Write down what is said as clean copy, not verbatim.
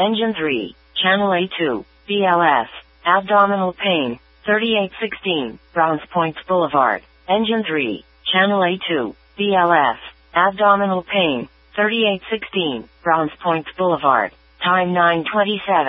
Engine 3, Channel A2, BLS, abdominal pain, 3816, Browns Point Boulevard. Engine 3, Channel A2, BLS, abdominal pain, 3816, Browns Point Boulevard. Time 9:27.